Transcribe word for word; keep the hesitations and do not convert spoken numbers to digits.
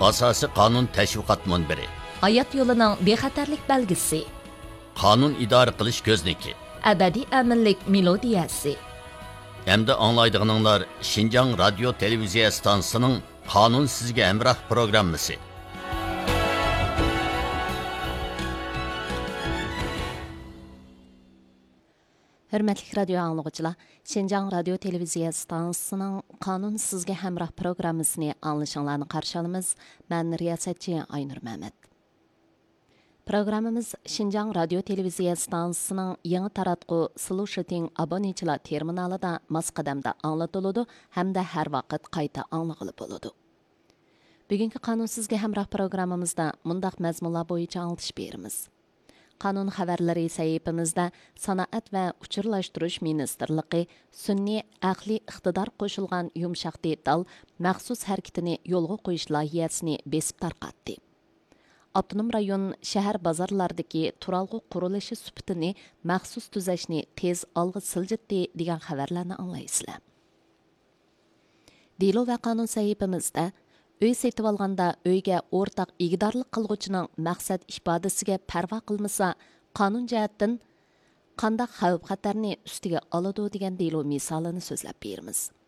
Asosiy qonun tashviqot munbiri. Hayot yo'lining bexatarlik belgisi. Qonun idora qilish ko'zniki. Abadiy aminlik melodiyasi. Hamda anglaydiganlar Şinjan radio televiziya stansiyasining Qonun sizga hamroh programmasi. Hürmetlik radyo anlıqçılar, Şinjan radio televiziya stansiyasining Qonun sizga hamroh programmasini anglashinglarni qarshi olamiz. Men riyosatchi Aynur Mehmet. Programmamiz Şinjan radio televiziya stansiyasining yangi taratqu Slushting abonechilar terminalida masqadamda anglatıladi hamda har vaqt qayta anglag'ili bo'ladi. Bugungi Qonun sizga hamroh programmamizda mundaq mazmunlar bo'yicha anglatish beramiz. Qonun xabarlari sahifamizda Sanoat va uchirlashtirish ministerligi sun'iy aqliy iqtidor qo'shilgan yumshoq detal maxsus harakatini yo'lga qo'yish loyihasini besib tarqatdi. Avtonom rayon shahar bozorlardagi turalg'u qurilishi sifatini maxsus tuzashni tez olg'a siljitdi degan xabarlarni anglaysizlar. Delo va qonun sahifamizda Öy setib olganda uyga o'rtaq igidorlik qilg'uchining maqsad ifodasiga parvo qilmasa, qonun jihatdan qanday xavf xatarni ustiga oladi degan delo misolini so'zlab beramiz.